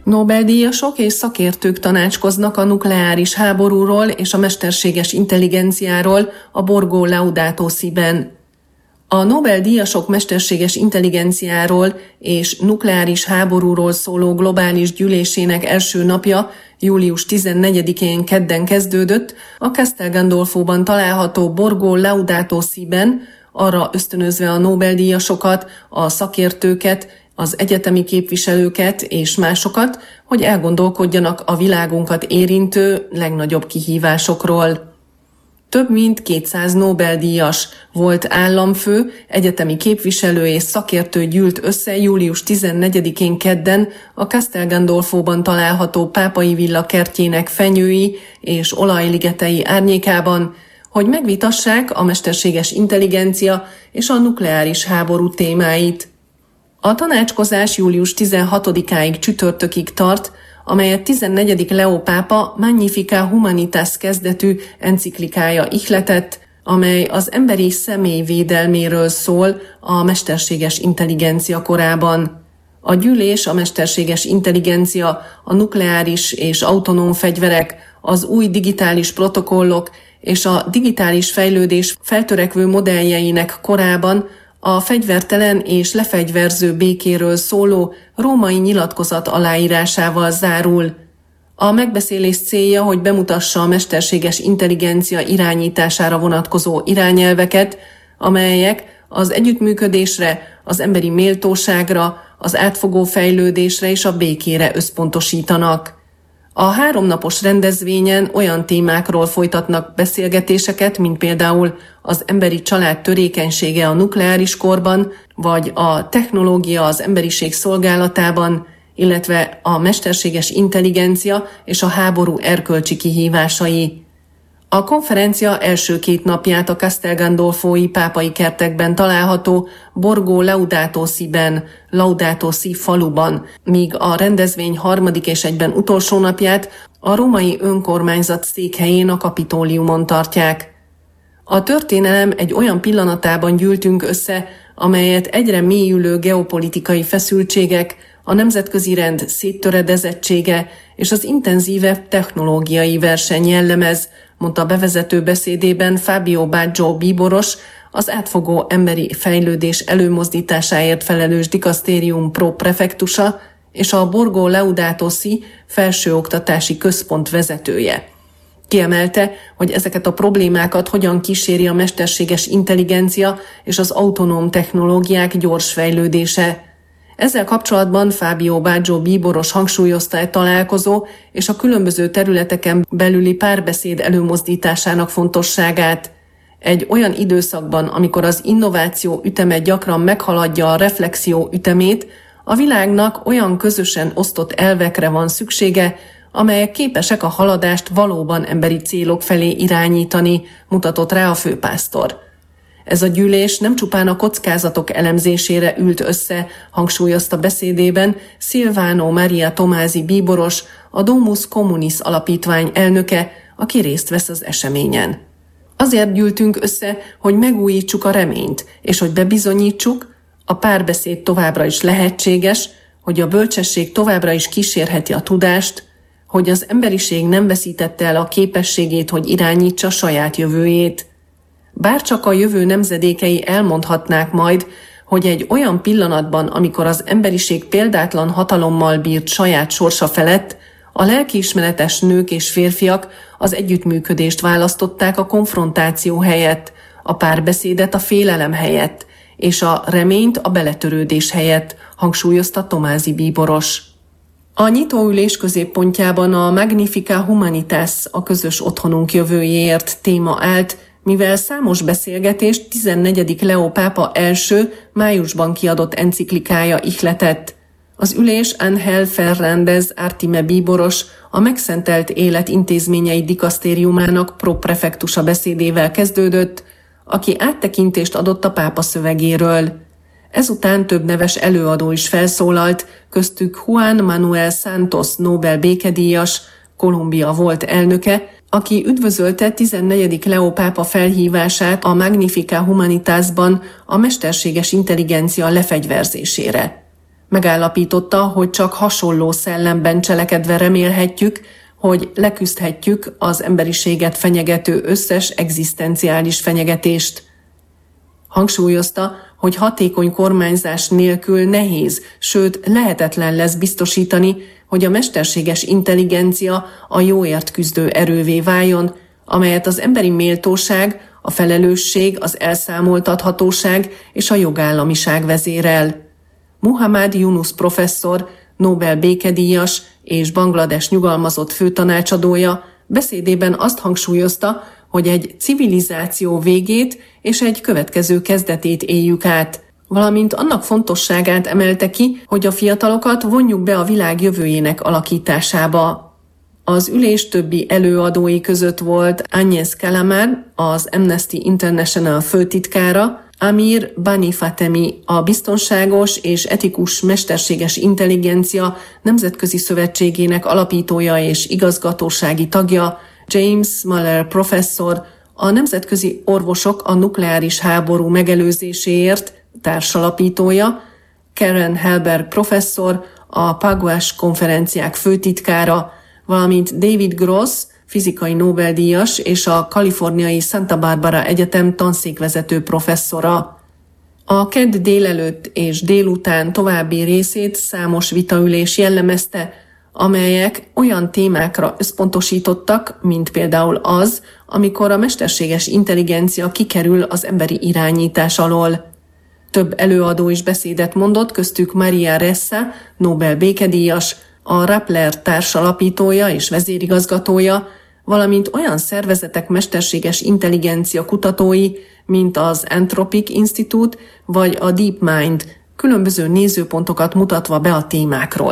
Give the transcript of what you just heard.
Nobel-díjasok és szakértők tanácskoznak a nukleáris háborúról és a mesterséges intelligenciáról a Borgo Laudato Si-ben. A Nobel-díjasok mesterséges intelligenciáról és nukleáris háborúról szóló globális gyűlésének első napja július 14-én kedden kezdődött a Castel Gandolfóban található Borgo Laudato Si-ben, arra ösztönözve a Nobel-díjasokat, a szakértőket, az egyetemi képviselőket és másokat, hogy elgondolkodjanak a világunkat érintő legnagyobb kihívásokról. Több mint 200 Nobel-díjas volt államfő, egyetemi képviselő és szakértő gyűlt össze július 14-én kedden a Castel Gandolfóban található Pápai villa kertjének fenyői és olajligetei árnyékában, hogy megvitassák a mesterséges intelligencia és a nukleáris háború témáit. A tanácskozás július 16-áig csütörtökig tart, amelyet 14. Leó pápa Magnificat Humanitas kezdetű enciklikája ihletett, amely az emberi személy védelméről szól a mesterséges intelligencia korában. A gyűlés a mesterséges intelligencia, a nukleáris és autonóm fegyverek, az új digitális protokollok és a digitális fejlődés feltörekvő modelljeinek korában a fegyvertelen és lefegyverző békéről szóló római nyilatkozat aláírásával zárul. A megbeszélés célja, hogy bemutassa a mesterséges intelligencia irányítására vonatkozó irányelveket, amelyek az együttműködésre, az emberi méltóságra, az átfogó fejlődésre és a békére összpontosítanak. A 3 napos rendezvényen olyan témákról folytatnak beszélgetéseket, mint például az emberi család törékenysége a nukleáris korban, vagy a technológia az emberiség szolgálatában, illetve a mesterséges intelligencia és a háború erkölcsi kihívásai. A konferencia első 2 napját a Castel Gandolfói pápai kertekben található Borgo Laudato Si-ben, Laudato Si faluban, míg a rendezvény 3. és egyben utolsó napját a római önkormányzat székhelyén, a Kapitóliumon tartják. A történelem egy olyan pillanatában gyűltünk össze, amelyet egyre mélyülő geopolitikai feszültségek, a nemzetközi rend széttöredezettsége és az intenzívebb technológiai verseny jellemez, mondta bevezető beszédében Fabio Baggio bíboros, az átfogó emberi fejlődés előmozdításáért felelős dikasztérium pro-prefektusa és a Borgo Laudato Si felsőoktatási központ vezetője. Kiemelte, hogy ezeket a problémákat hogyan kíséri a mesterséges intelligencia és az autonóm technológiák gyors fejlődése. Ezzel kapcsolatban Fabio Baggio bíboros hangsúlyozta egy találkozó és a különböző területeken belüli párbeszéd előmozdításának fontosságát. Egy olyan időszakban, amikor az innováció üteme gyakran meghaladja a reflexió ütemét, a világnak olyan közösen osztott elvekre van szüksége, amelyek képesek a haladást valóban emberi célok felé irányítani, mutatott rá a főpásztor. Ez a gyűlés nem csupán a kockázatok elemzésére ült össze, hangsúlyozta beszédében Silvano Maria Tomási bíboros, a Domus Communis alapítvány elnöke, aki részt vesz az eseményen. Azért gyűltünk össze, hogy megújítsuk a reményt, és hogy bebizonyítsuk, a párbeszéd továbbra is lehetséges, hogy a bölcsesség továbbra is kísérheti a tudást, hogy az emberiség nem veszítette el a képességét, hogy irányítsa saját jövőjét. Bárcsak a jövő nemzedékei elmondhatnák majd, hogy egy olyan pillanatban, amikor az emberiség példátlan hatalommal bírt saját sorsa felett, a lelkiismeretes nők és férfiak az együttműködést választották a konfrontáció helyett, a párbeszédet a félelem helyett, és a reményt a beletörődés helyett, hangsúlyozta Tomási bíboros. A nyitóülés középpontjában a Magnificat Humanitas, a közös otthonunk jövőjéért téma állt, mivel számos beszélgetést 14. Leó pápa első májusban kiadott enciklikája ihletett. Az ülés Ángel Fernández Artime bíboros, a Megszentelt Élet intézményei dikasztériumának pro-prefektusa beszédével kezdődött, aki áttekintést adott a pápa szövegéről. Ezután több neves előadó is felszólalt, köztük Juan Manuel Santos Nobel békedíjas, Kolumbia volt elnöke, aki üdvözölte 14. Leó pápa felhívását a Magnificat Humanitasban a mesterséges intelligencia lefegyverzésére. Megállapította, hogy csak hasonló szellemben cselekedve remélhetjük, hogy leküzdhetjük az emberiséget fenyegető összes egzisztenciális fenyegetést. Hangsúlyozta, hogy hatékony kormányzás nélkül nehéz, sőt lehetetlen lesz biztosítani, hogy a mesterséges intelligencia a jóért küzdő erővé váljon, amelyet az emberi méltóság, a felelősség, az elszámoltathatóság és a jogállamiság vezérel. Muhammad Yunus professzor, Nobel békedíjas és Banglades nyugalmazott főtanácsadója beszédében azt hangsúlyozta, hogy egy civilizáció végét és egy következő kezdetét éljük át, valamint annak fontosságát emelte ki, hogy a fiatalokat vonjuk be a világ jövőjének alakításába. Az ülés többi előadói között volt Agnes Kalamar, az Amnesty International főtitkára, Amir Bani Fatemi, a Biztonságos és Etikus Mesterséges Intelligencia Nemzetközi Szövetségének alapítója és igazgatósági tagja, James Muller professzor, a Nemzetközi Orvosok a Nukleáris Háború Megelőzéséért társalapítója, Karen Helberg professzor, a Pugwash konferenciák főtitkára, valamint David Gross, fizikai Nobel-díjas és a kaliforniai Santa Barbara Egyetem tanszékvezető professzora. A kedd délelőtt és délután további részét számos vitaülés jellemezte, amelyek olyan témákra összpontosítottak, mint például az, amikor a mesterséges intelligencia kikerül az emberi irányítás alól. Több előadó is beszédet mondott, köztük Maria Ressa, Nobel békedíjas, a Rappler társalapítója és vezérigazgatója, valamint olyan szervezetek mesterséges intelligencia kutatói, mint az Anthropic Institute vagy a DeepMind, különböző nézőpontokat mutatva be a témákról.